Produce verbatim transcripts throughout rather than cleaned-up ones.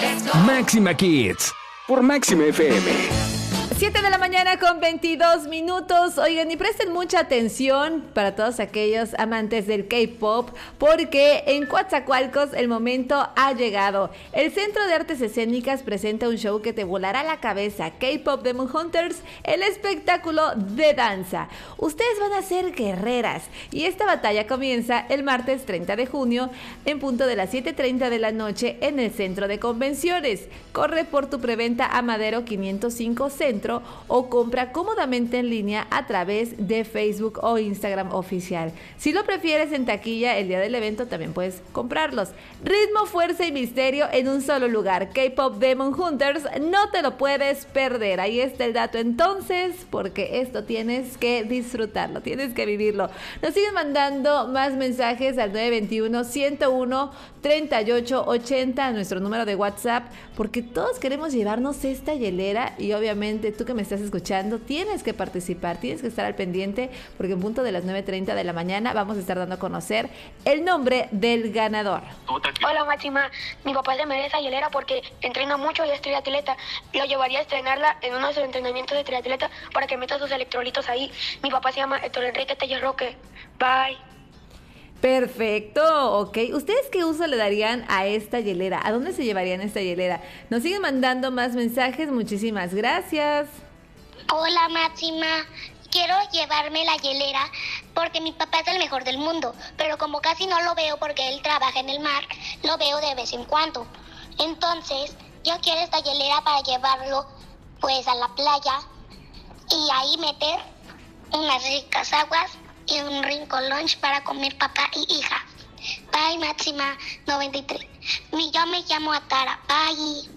Máxima Kids por Máxima F M. siete de la mañana con veintidós minutos. Oigan, y presten mucha atención para todos aquellos amantes del K-pop, porque en Coatzacoalcos el momento ha llegado. El Centro de Artes Escénicas presenta un show que te volará la cabeza: K-Pop Demon Hunters, el espectáculo de danza. Ustedes van a ser guerreras y esta batalla comienza el martes treinta de junio en punto de las siete treinta de la noche en el Centro de Convenciones. Corre por tu preventa a Madero quinientos cinco Centro o compra cómodamente en línea a través de Facebook o Instagram oficial. Si lo prefieres en taquilla, el día del evento también puedes comprarlos. Ritmo, fuerza y misterio en un solo lugar. K-Pop Demon Hunters, no te lo puedes perder. Ahí está el dato entonces, porque esto tienes que disfrutarlo, tienes que vivirlo. Nos siguen mandando más mensajes al nueve veintiuno, ciento uno, treinta y ocho ochenta, a nuestro número de WhatsApp, porque todos queremos llevarnos esta hielera y obviamente tú que me estás escuchando tienes que participar, tienes que estar al pendiente, porque en punto de las nueve treinta de la mañana vamos a estar dando a conocer el nombre del ganador. Hola Máxima, mi papá se merece esa hielera porque entrena mucho y es triatleta. Lo llevaría a estrenarla en uno de sus entrenamientos de triatleta para que meta sus electrolitos ahí. Mi papá se llama Héctor Enrique Telles Roque. Bye. Perfecto, ok. ¿Ustedes qué uso le darían a esta hielera? ¿A dónde se llevarían esta hielera? Nos siguen mandando más mensajes, muchísimas gracias. Hola Máxima, quiero llevarme la hielera porque mi papá es el mejor del mundo, pero como casi no lo veo porque él trabaja en el mar, lo veo de vez en cuando. Entonces, yo quiero esta hielera para llevarlo pues a la playa y ahí meter unas ricas aguas y un rico lunch para comer papá y hija. Bye Máxima noventa y tres. Yo me llamo Atara. Bye.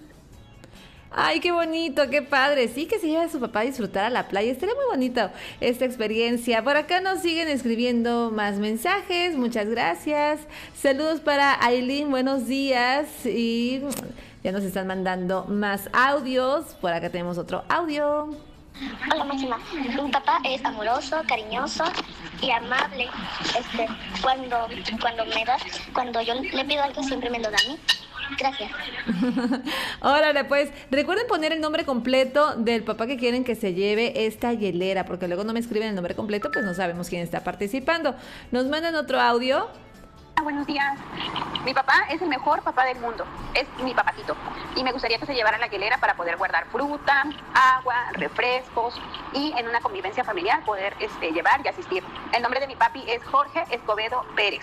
Ay, qué bonito, qué padre. Sí, que se lleve a su papá a disfrutar a la playa. Estaría muy bonito esta experiencia. Por acá nos siguen escribiendo más mensajes. Muchas gracias. Saludos para Aileen, buenos días. Y ya nos están mandando más audios. Por acá tenemos otro audio. Hola Máxima, mi papá es amoroso, cariñoso y amable. Este, cuando, cuando me das, cuando yo le pido algo siempre me lo da a mí. Gracias. Órale, pues, recuerden poner el nombre completo del papá que quieren que se lleve esta hielera, porque luego no me escriben el nombre completo, pues no sabemos quién está participando. Nos mandan otro audio. Buenos días. Mi papá es el mejor papá del mundo. Es mi papacito. Y me gustaría que se llevara la hielera para poder guardar fruta, agua, refrescos y en una convivencia familiar poder este, llevar y asistir. El nombre de mi papi es Jorge Escobedo Pérez.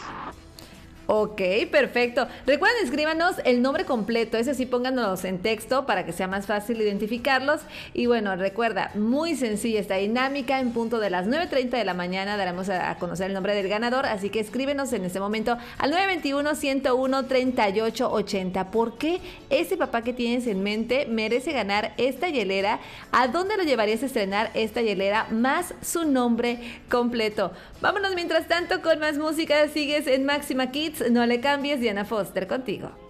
Ok, perfecto. Recuerden, escríbanos el nombre completo, ese sí pónganos en texto para que sea más fácil identificarlos. Y bueno, recuerda, muy sencilla esta dinámica. En punto de las nueve treinta de la mañana daremos a conocer el nombre del ganador, así que escríbenos en este momento al nueve veintiuno, ciento uno, treinta y ocho ochenta. ¿Por qué ese papá que tienes en mente merece ganar esta hielera? ¿A dónde lo llevarías a estrenar esta hielera? Más su nombre completo. Vámonos mientras tanto con más música. Sigues en Máxima Kids. No le cambies, Diana Foster contigo.